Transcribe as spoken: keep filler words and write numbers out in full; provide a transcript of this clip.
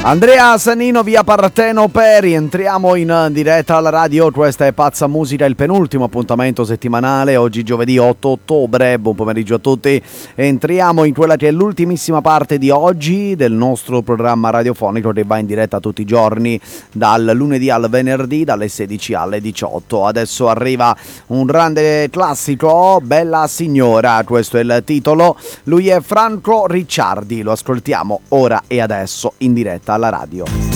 Andrea Sanino, via Partenopè, rientriamo in diretta alla radio, questa è Pazza Musica, il penultimo appuntamento settimanale, oggi giovedì otto ottobre, buon pomeriggio a tutti, entriamo in quella che è l'ultimissima parte di oggi del nostro programma radiofonico che va in diretta tutti i giorni, dal lunedì al venerdì, dalle sedici alle diciotto. Adesso arriva un grande classico, Bella Signora, questo è il titolo, lui è Franco Ricciardi, lo ascoltiamo ora e adesso in diretta alla radio.